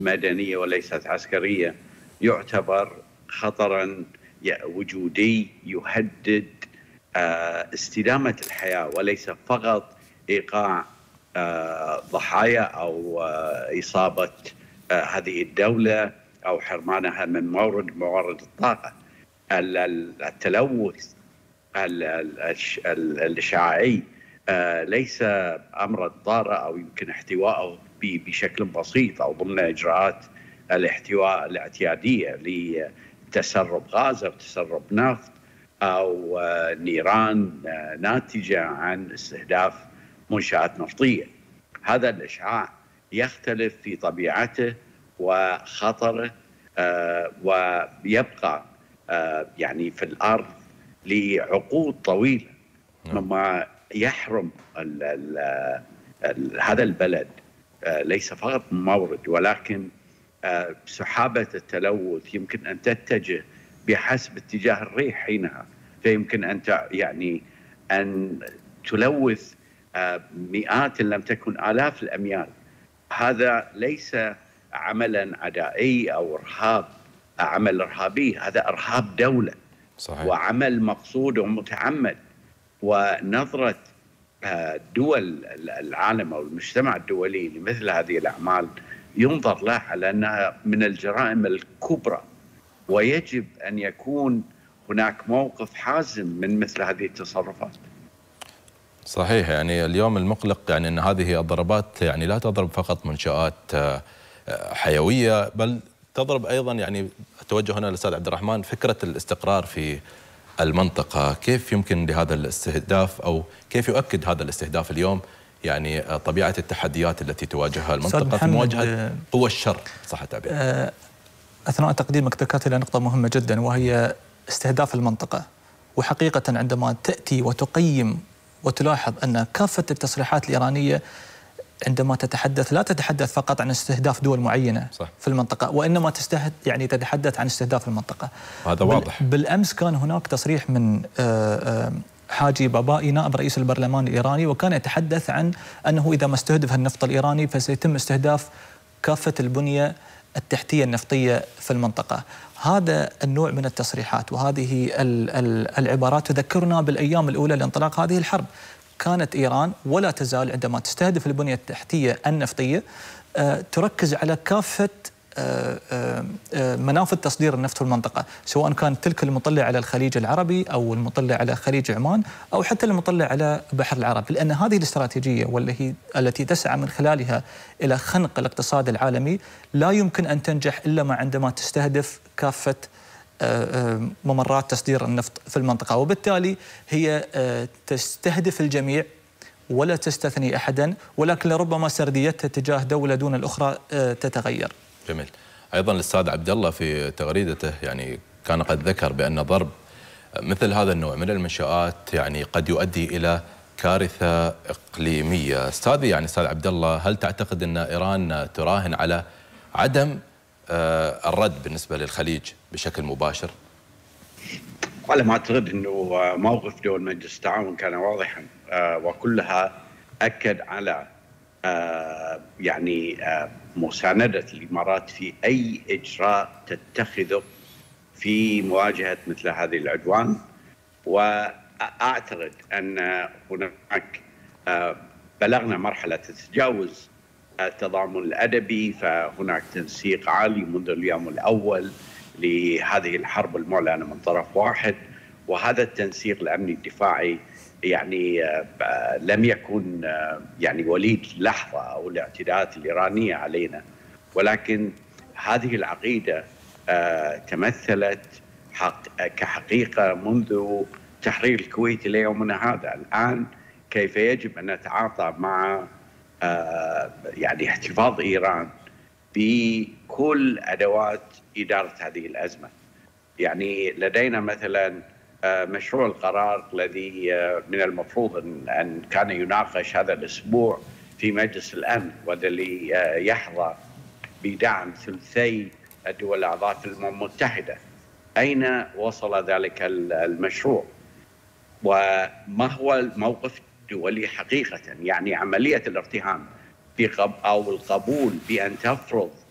مدنية وليست عسكرية يعتبر خطرا وجودي يهدد استدامة الحياة، وليس فقط إيقاع ضحايا أو إصابة هذه الدولة أو حرمانها من موارد الطاقة. التلوث الإشعاعي ليس أمرا ضارا أو يمكن احتوائه بشكل بسيط أو ضمن إجراءات الاحتواء الاعتيادية لتسرب غاز أو تسرب نفط أو نيران ناتجة عن استهداف منشآت نفطية. هذا الإشعاع يختلف في طبيعته وخطره ويبقى يعني في الأرض لعقود طويلة، مما يحرم هذا البلد ليس فقط مورد، ولكن سحابة التلوث يمكن أن تتجه بحسب اتجاه الريح حينها، فيمكن أن تلوث مئات إن لم تكن آلاف الأميال. هذا ليس عملا عدائي أو عمل إرهابي، هذا إرهاب دولة. صحيح. وعمل مقصود ومتعمد. ونظرة دول العالم أو المجتمع الدولي لمثل هذه الأعمال ينظر لها على أنها من الجرائم الكبرى، ويجب أن يكون هناك موقف حازم من مثل هذه التصرفات. صحيح، يعني اليوم المقلق يعني أن هذه الضربات يعني لا تضرب فقط منشآت حيوية، بل تضرب أيضا، يعني توجه هنا للأستاذ عبد الرحمن، فكرة الاستقرار في المنطقة. كيف يمكن لهذا الاستهداف أو كيف يؤكد هذا الاستهداف اليوم يعني طبيعة التحديات التي تواجهها المنطقة في مواجهة قوى الشر صح التعبير؟ أثناء تقديمك ذكرت إلى نقطة مهمة جدا، وهي استهداف المنطقة. وحقيقة عندما تأتي وتقيم وتلاحظ أن كافة التصريحات الإيرانية عندما تتحدث لا تتحدث فقط عن استهداف دول معينة صح. في المنطقة، وإنما تتحدث عن استهداف المنطقة. هذا واضح. بالأمس كان هناك تصريح من حاجي بابائي نائب رئيس البرلمان الإيراني، وكان يتحدث عن أنه إذا ما استهدف النفط الإيراني فسيتم استهداف كافة البنية التحتية النفطية في المنطقة. هذا النوع من التصريحات وهذه العبارات تذكرنا بالأيام الأولى لانطلاق هذه الحرب. كانت إيران ولا تزال عندما تستهدف البنية التحتية النفطية تركز على كافة منافذ تصدير النفط في المنطقة، سواء كان تلك المطلة على الخليج العربي أو المطلة على خليج عمان أو حتى المطلة على بحر العرب، لأن هذه الاستراتيجية التي تسعى من خلالها إلى خنق الاقتصاد العالمي لا يمكن أن تنجح إلا عندما تستهدف كافة ممرات تصدير النفط في المنطقة، وبالتالي هي تستهدف الجميع ولا تستثني أحدا، ولكن لربما سرديتها تجاه دولة دون الأخرى تتغير. جميل. أيضا الأستاذ عبد الله في تغريدته يعني كان قد ذكر بأن ضرب مثل هذا النوع من المنشآت يعني قد يؤدي إلى كارثة إقليمية. أستاذ عبد الله، هل تعتقد أن إيران تراهن على عدم الرد بالنسبة للخليج بشكل مباشر؟ على ما أعتقد أنه موقف دول مجلس التعاون كان واضحا، وكلها أكد على مساندة الإمارات في أي إجراء تتخذه في مواجهة مثل هذه العدوان. وأعتقد أن هناك بلغنا مرحلة تتجاوز التضامن الأدبي، فهناك تنسيق عالي منذ اليوم الأول لهذه الحرب المعلنة من طرف واحد، وهذا التنسيق الأمني الدفاعي لم يكن وليد لحظة أو الاعتداءات الإيرانية علينا، ولكن هذه العقيدة تمثلت كحقيقة منذ تحرير الكويت إلى يومنا هذا. الآن كيف يجب أن نتعاطى مع احتفاظ إيران بكل أدوات إدارة هذه الأزمة. لدينا مثلا مشروع القرار الذي من المفروض أن كان يناقش هذا الأسبوع في مجلس الأمن، والذي يحظى بدعم ثلثي الدول الأعضاء في الأمم المتحدة. أين وصل ذلك المشروع؟ وما هو الموقف الدولي حقيقة؟ عملية الارتهان أو القبول بأن تفرض